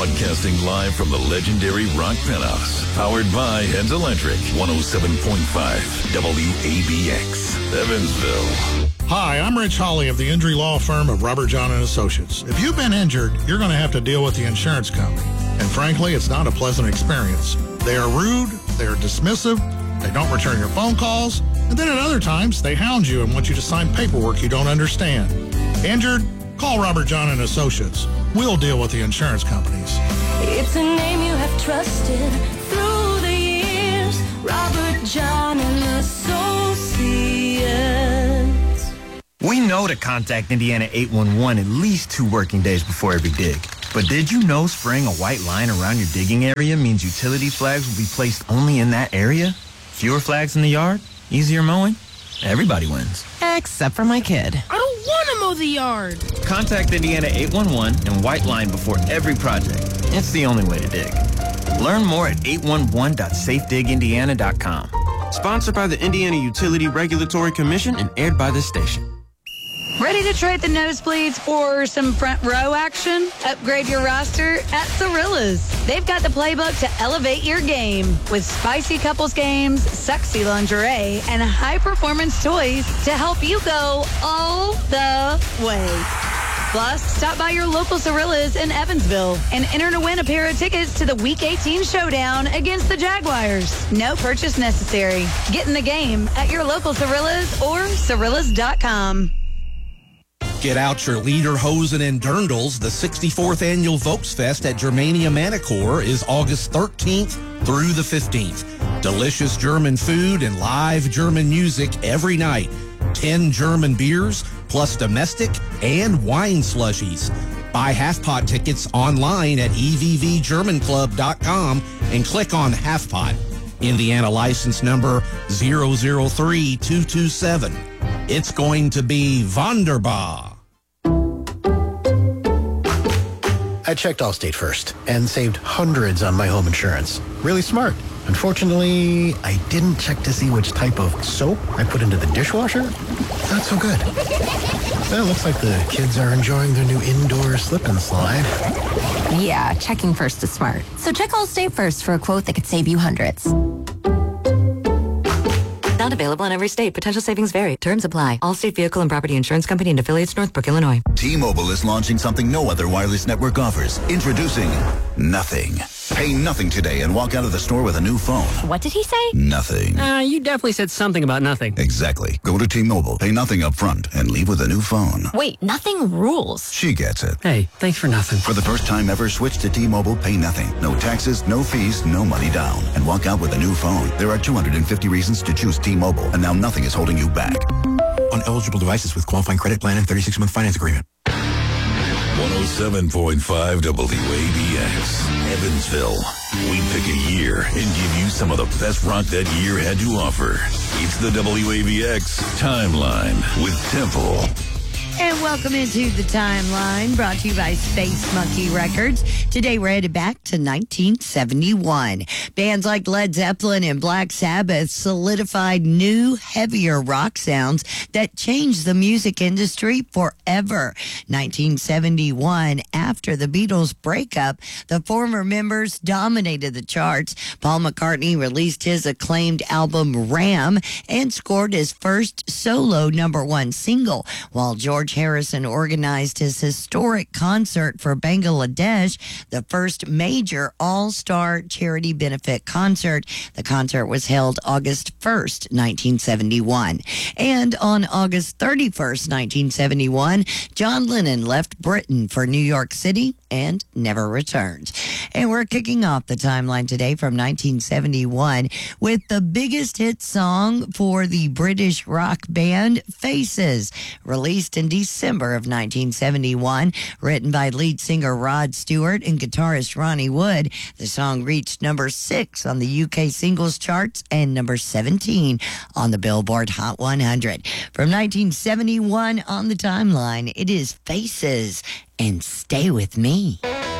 Broadcasting live from the legendary Rock Penthouse. Powered by Heads Electric. 107.5 WABX. Evansville. Hi, I'm Rich Hawley of the injury law firm of Robert John & Associates. If you've been injured, you're going to have to deal with the insurance company. And frankly, it's not a pleasant experience. They are rude, they are dismissive, they don't return your phone calls, and then at other times, they hound you and want you to sign paperwork you don't understand. Injured? Call Robert John & Associates. We'll deal with the insurance companies. It's a name you have trusted through the years. Robert John & Associates. We know to contact Indiana 811 at least 2 working days before every dig. But did you know spraying a white line around your digging area means utility flags will be placed only in that area? Fewer flags in the yard? Easier mowing? Everybody wins. Except for my kid. I don't want to mow the yard. Contact Indiana 811 and white line before every project. It's the only way to dig. Learn more at 811.safedigindiana.com. Sponsored by the Indiana Utility Regulatory Commission and aired by this station. Ready to trade the nosebleeds for some front row action? Upgrade your roster at Cirillas. They've got the playbook to elevate your game with spicy couples games, sexy lingerie, and high-performance toys to help you go all the way. Plus, stop by your local Cirillas in Evansville and enter to win a pair of tickets to the Week 18 showdown against the Jaguars. No purchase necessary. Get in the game at your local Cirillas or Cirillas.com. Get out your Lederhosen and Dirndls. The 64th Annual Volksfest at Germania Manicure is August 13th through the 15th. Delicious German food and live German music every night. 10 German beers, plus domestic and wine slushies. Buy half-pot tickets online at evvgermanclub.com and click on half-pot. Indiana license number 003227. It's going to be wunderbar. I checked Allstate first and saved hundreds on my home insurance. Really smart. Unfortunately, I didn't check to see which type of soap I put into the dishwasher. Not so good. Well, it looks like the kids are enjoying their new indoor slip and slide. Yeah, checking first is smart. So check Allstate first for a quote that could save you hundreds. Not available in every state. Potential savings vary. Terms apply. Allstate Vehicle and Property Insurance Company and affiliates, Northbrook, Illinois. T-Mobile is launching something no other wireless network offers. Introducing Nothing. Pay nothing today and walk out of the store with a new phone. What did he say? Nothing. You definitely said something about nothing. Exactly. Go to T-Mobile, pay nothing up front, and leave with a new phone. Wait, nothing rules. She gets it. Hey, thanks for nothing. For the first time ever, switch to T-Mobile, pay nothing. No taxes, no fees, no money down. And walk out with a new phone. There are 250 reasons to choose T-Mobile, and now nothing is holding you back. On eligible devices with qualifying credit plan and 36-month finance agreement. 107.5 WABX, Evansville. We pick a year and give you some of the best rock that year had to offer. It's the WABX Timeline with Temple. And welcome into the Timeline, brought to you by Space Monkey Records. Today we're headed back to 1971. Bands like Led Zeppelin and Black Sabbath solidified new, heavier rock sounds that changed the music industry forever. 1971, after the Beatles' breakup, the former members dominated the charts. Paul McCartney released his acclaimed album Ram and scored his first solo #1 single, while George Harrison organized his historic concert for Bangladesh, the first major all-star charity benefit concert. The concert was held August 1st, 1971. And on August 31st, 1971, John Lennon left Britain for New York City and never returned. And we're kicking off the timeline today from 1971 with the biggest hit song for the British rock band Faces, released in December of 1971, written by lead singer Rod Stewart and guitarist Ronnie Wood. The song reached #6 on the UK singles charts and #17 on the Billboard Hot 100. From 1971 on the timeline, it is Faces and Stay With Me.